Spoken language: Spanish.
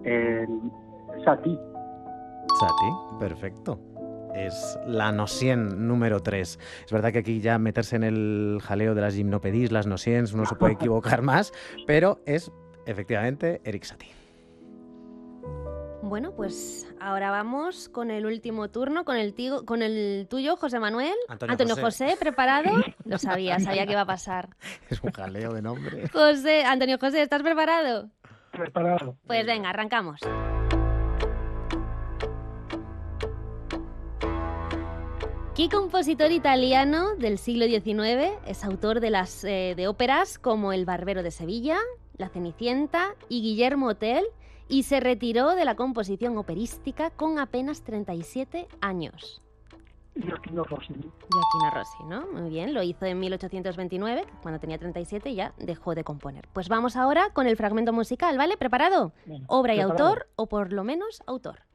Satie. Satie, perfecto. Es la Nosien número 3. Es verdad que aquí ya meterse en el jaleo de las gimnopédies, las Nosiens, uno se puede equivocar más, pero es efectivamente Erik Satie. Bueno, pues ahora vamos con el último turno, con el tuyo, José Manuel. Antonio José, ¿preparado? Lo sabía que iba a pasar. Es un jaleo de nombre. Antonio José, ¿estás preparado? Preparado. Pues venga, arrancamos. ¿Qué compositor italiano del siglo XIX es autor de óperas como El Barbero de Sevilla, La Cenicienta y Guillermo Tell, y se retiró de la composición operística con apenas 37 años? Gioachino Rossi. Gioachino Rossi, ¿no? Muy bien, lo hizo en 1829, cuando tenía 37 y ya dejó de componer. Pues vamos ahora con el fragmento musical, ¿vale? ¿Preparado? Bien, Obra y preparado. autor, o por lo menos autor.